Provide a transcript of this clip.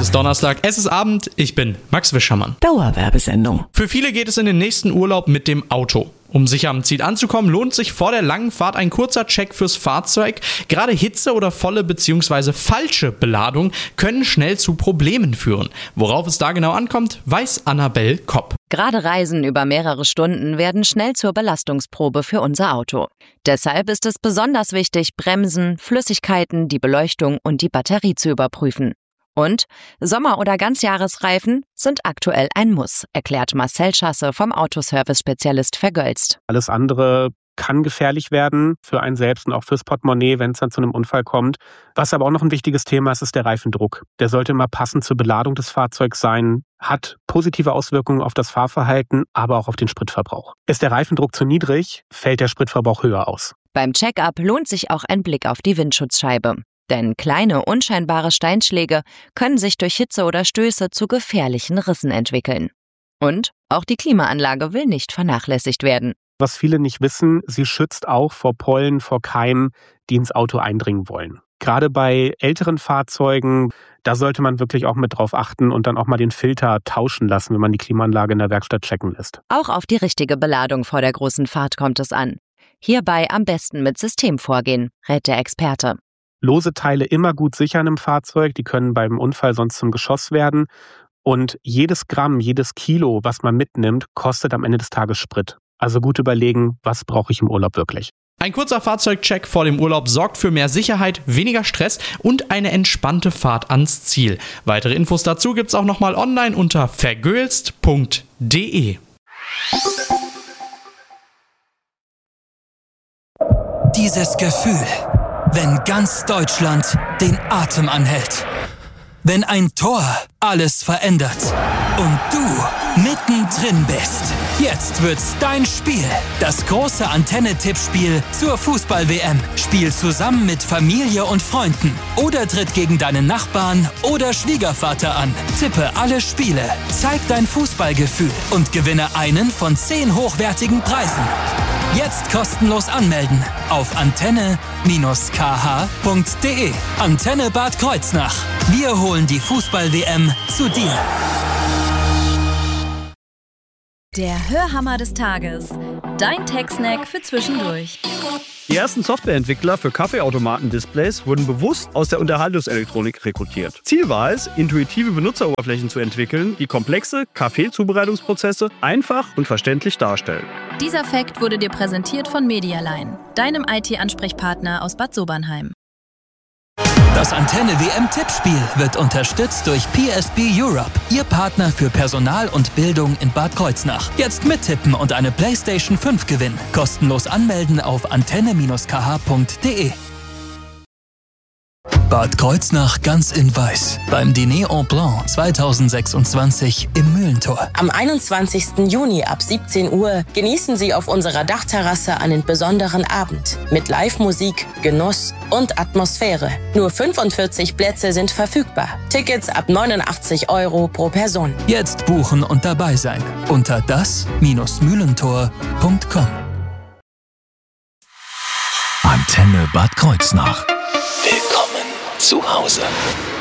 ist Donnerstag, es ist Abend, ich bin Max Wischermann. Dauerwerbesendung. Für viele geht es in den nächsten Urlaub mit dem Auto. Um sicher am Ziel anzukommen, lohnt sich vor der langen Fahrt ein kurzer Check fürs Fahrzeug. Gerade Hitze oder volle bzw. falsche Beladung können schnell zu Problemen führen. Worauf es da genau ankommt, weiß Annabelle Kopp. Gerade Reisen über mehrere Stunden werden schnell zur Belastungsprobe für unser Auto. Deshalb ist es besonders wichtig, Bremsen, Flüssigkeiten, die Beleuchtung und die Batterie zu überprüfen. Und Sommer- oder Ganzjahresreifen sind aktuell ein Muss, erklärt Marcel Schasse vom Autoservice-Spezialist Vergölzt. Alles andere kann gefährlich werden für einen selbst und auch fürs Portemonnaie, wenn es dann zu einem Unfall kommt. Was aber auch noch ein wichtiges Thema ist, ist der Reifendruck. Der sollte immer passend zur Beladung des Fahrzeugs sein, hat positive Auswirkungen auf das Fahrverhalten, aber auch auf den Spritverbrauch. Ist der Reifendruck zu niedrig, fällt der Spritverbrauch höher aus. Beim Check-up lohnt sich auch ein Blick auf die Windschutzscheibe. Denn kleine, unscheinbare Steinschläge können sich durch Hitze oder Stöße zu gefährlichen Rissen entwickeln. Und auch die Klimaanlage will nicht vernachlässigt werden. Was viele nicht wissen, sie schützt auch vor Pollen, vor Keimen, die ins Auto eindringen wollen. Gerade bei älteren Fahrzeugen, da sollte man wirklich auch mit drauf achten und dann auch mal den Filter tauschen lassen, wenn man die Klimaanlage in der Werkstatt checken lässt. Auch auf die richtige Beladung vor der großen Fahrt kommt es an. Hierbei am besten mit System vorgehen, rät der Experte. Lose Teile immer gut sichern im Fahrzeug, die können beim Unfall sonst zum Geschoss werden. Und jedes Gramm, jedes Kilo, was man mitnimmt, kostet am Ende des Tages Sprit. Also gut überlegen, was brauche ich im Urlaub wirklich. Ein kurzer Fahrzeugcheck vor dem Urlaub sorgt für mehr Sicherheit, weniger Stress und eine entspannte Fahrt ans Ziel. Weitere Infos dazu gibt's auch nochmal online unter vergölzt.de. Dieses Gefühl, wenn ganz Deutschland den Atem anhält. Wenn ein Tor alles verändert und du mittendrin bist. Jetzt wird's dein Spiel. Das große Antenne-Tippspiel zur Fußball-WM. Spiel zusammen mit Familie und Freunden oder tritt gegen deinen Nachbarn oder Schwiegervater an. Tippe alle Spiele, zeig dein Fußballgefühl und gewinne einen von 10 hochwertigen Preisen. Jetzt kostenlos anmelden auf antenne-kh.de. Antenne Bad Kreuznach. Wir holen die Fußball-WM zu dir. Der Hörhammer des Tages. Dein Tech-Snack für zwischendurch. Die ersten Softwareentwickler für Kaffeeautomaten-Displays wurden bewusst aus der Unterhaltungselektronik rekrutiert. Ziel war es, intuitive Benutzeroberflächen zu entwickeln, die komplexe Kaffeezubereitungsprozesse einfach und verständlich darstellen. Dieser Fact wurde dir präsentiert von Medialine, deinem IT-Ansprechpartner aus Bad Sobernheim. Das Antenne-WM-Tippspiel wird unterstützt durch PSP Europe, Ihr Partner für Personal und Bildung in Bad Kreuznach. Jetzt mittippen und eine PlayStation 5 gewinnen. Kostenlos anmelden auf antenne-kh.de. Bad Kreuznach ganz in Weiß. Beim Dîner en Blanc 2026 im Mühlentor. Am 21. Juni ab 17 Uhr genießen Sie auf unserer Dachterrasse einen besonderen Abend mit Live-Musik, Genuss und Atmosphäre. Nur 45 Plätze sind verfügbar. Tickets ab 89 € pro Person. Jetzt buchen und dabei sein unter das-mühlentor.com. Antenne Bad Kreuznach. Willkommen zu Hause.